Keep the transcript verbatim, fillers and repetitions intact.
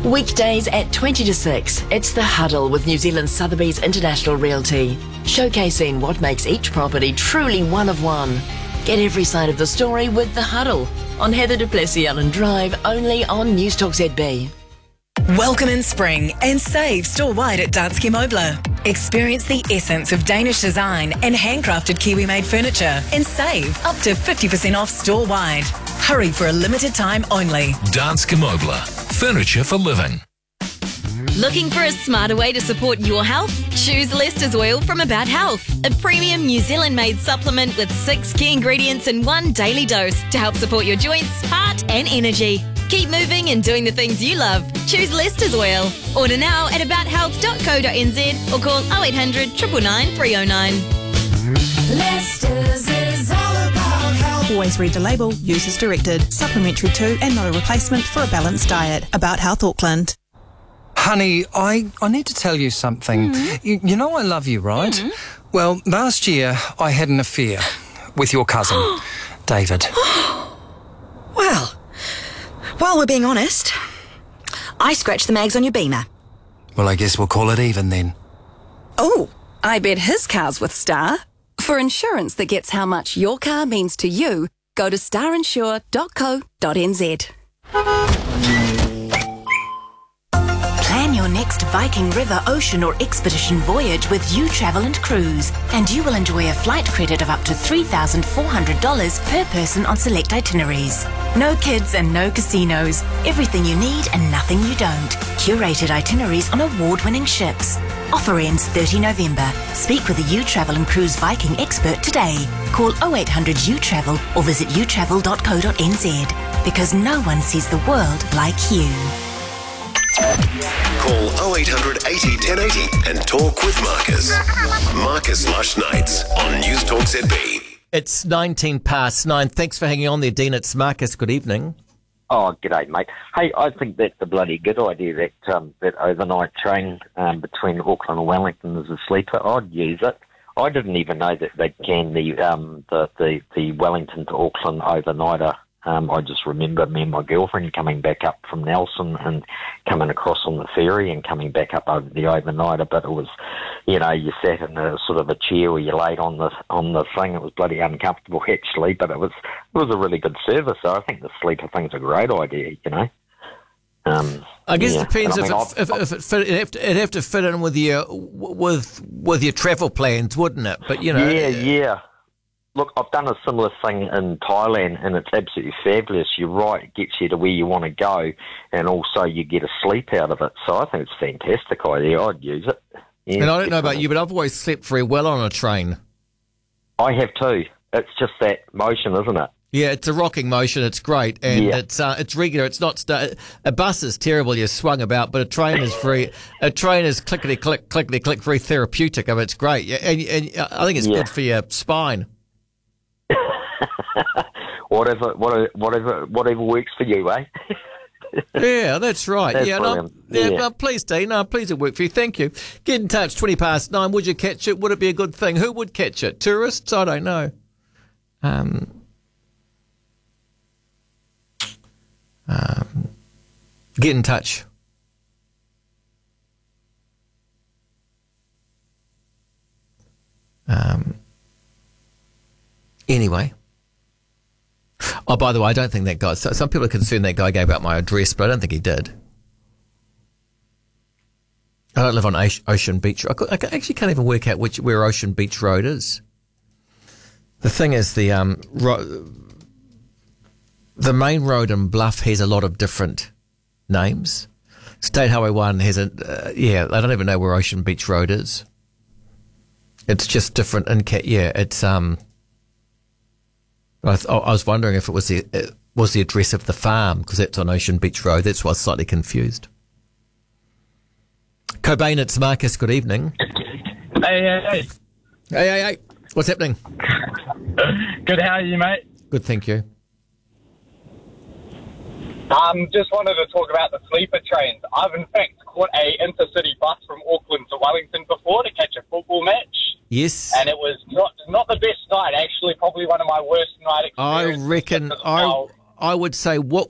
Weekdays at twenty to six, it's The Huddle with New Zealand Sotheby's International Realty, showcasing what makes each property truly one of one. Get every side of the story with The Huddle on Heather du Plessis-Allen Drive, only on News Talk Z B. Welcome in spring and save store-wide at Danske Møbler. Experience the essence of Danish design and handcrafted Kiwi-made furniture and save up to fifty percent off store-wide. Hurry for a limited time only. Danske Møbler. Furniture for living. Looking for a smarter way to support your health? Choose Lester's Oil from About Health, a premium New Zealand-made supplement with six key ingredients in one daily dose to help support your joints, heart and energy. Keep moving and doing the things you love. Choose Lester's Oil. Order now at about health dot co dot n z or call oh eight hundred, nine nine nine, three oh nine. Lester's is all about health. Always read the label. Use as directed. Supplementary to and not a replacement for a balanced diet. About Health Auckland. Honey, I, I need to tell you something. Mm. You, you know I love you, right? Mm. Well, last year I had an affair with your cousin, David. Well, while we're being honest, I scratched the mags on your Beamer. Well, I guess we'll call it even then. Oh, I bet his car's with Star. For insurance that gets how much your car means to you, go to star insure dot co dot n z. Plan your next Viking River, ocean or expedition voyage with You Travel and Cruise, and you will enjoy a flight credit of up to three thousand four hundred dollars per person on select itineraries. No kids and no casinos. Everything you need and nothing you don't. Curated itineraries on award-winning ships. Offer ends the thirtieth of November. Speak with a You Travel and Cruise Viking expert today. Call oh eight hundred, U travel or visit you travel dot co dot n z, because no one sees the world like you. Call oh eight hundred, eighty, ten eighty and talk with Marcus. Marcus Lush Nights on News Talk Z B. It's nineteen past nine. Thanks for hanging on there, Dean. It's Marcus. Good evening. Oh, g'day, mate. Hey, I think that's a bloody good idea, that um, that overnight train um, between Auckland and Wellington as a sleeper. I'd use it. I didn't even know that they can the um, the, the, the Wellington to Auckland overnighter. Um, I just remember me and my girlfriend coming back up from Nelson and coming across on the ferry and coming back up over the overnighter. But it was, you know, you sat in a sort of a chair where you laid on the on the thing. It was bloody uncomfortable actually, but it was it was a really good service. So I think the sleeper thing's a great idea, you know. Um, I guess yeah. it depends and if, I it, mean, if, if it fit. It'd have, to, it'd have to fit in with your with with your travel plans, wouldn't it? But you know, yeah, yeah. Look, I've done a similar thing in Thailand, and it's absolutely fabulous. You're right; it gets you to where you want to go, and also you get a sleep out of it. So I think it's a fantastic idea. I'd use it. Yeah, and I don't know about definitely. you, but I've always slept very well on a train. I have too. It's just that motion, isn't it? Yeah, it's a rocking motion. It's great, and Yeah. it's uh, it's regular. It's not st- a bus is terrible. You're swung about, but a train is very a train is clickety click clickety click, very therapeutic. I mean, it's great, yeah, and, and I think it's Yeah. good for your spine. whatever, whatever, whatever, whatever works for you, eh? Yeah, that's right. That's yeah, no, brilliant. yeah, Yeah. no, please, Dean. No, please, it worked for you. Thank you. Get in touch. Twenty past nine. Would you catch it? Would it be a good thing? Who would catch it? Tourists? I don't know. Um. Um. Get in touch. Um. Anyway. Oh, by the way, I don't think that guy... So, some people are concerned that guy gave out my address, but I don't think he did. I don't live on Ocean Beach. I, I actually can't even work out which where Ocean Beach Road is. The thing is, the um, ro- the main road in Bluff has a lot of different names. State Highway one has a... Uh, yeah, I don't even know where Ocean Beach Road is. It's just different. In ca- yeah, it's... um. I, th- I was wondering if it was the it was the address of the farm, because that's on Ocean Beach Road. That's why I was slightly confused. Cobain, it's Marcus. Good evening. Hey, hey, hey. Hey, hey, hey. What's happening? Good, how are you, mate? Good, thank you. Um, just wanted to talk about the sleeper trains. I've in fact caught a intercity bus from Auckland to Wellington before to catch a football match. Yes. And it was not not the best night, actually, probably one of my worst night I experiences. reckon I I would say what